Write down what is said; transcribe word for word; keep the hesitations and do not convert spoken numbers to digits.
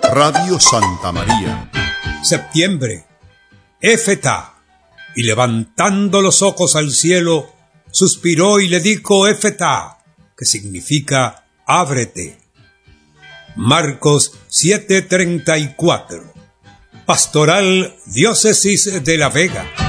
Radio Santa María. Septiembre. Éfeta. Y levantando los ojos al cielo, suspiró y le dijo Éfeta, que significa ábrete. Marcos siete treinta y cuatro. Pastoral Diócesis de La Vega.